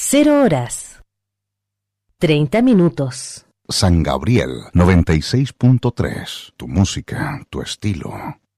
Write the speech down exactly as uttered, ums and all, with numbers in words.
Cero horas. Treinta minutos. San Gabriel noventa y seis punto tres. Tu música, tu estilo.